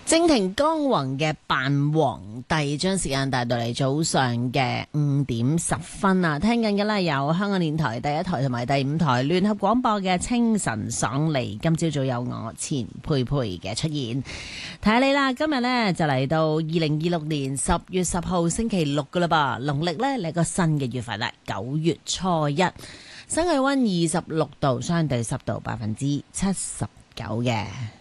正庭光宏嘅扮皇帝，將時間帶到嚟早上嘅5:10啊！聽緊嘅呢有香港電台第一台同埋第5台聯合廣播嘅清晨爽利。今朝早有我錢佩佩嘅出現，睇下你啦。今日呢就嚟到2026年10月10號星期六噶啦噃，農曆呢嚟個新嘅月份啦，9月初一，室氣溫26度，相對濕度79%嘅。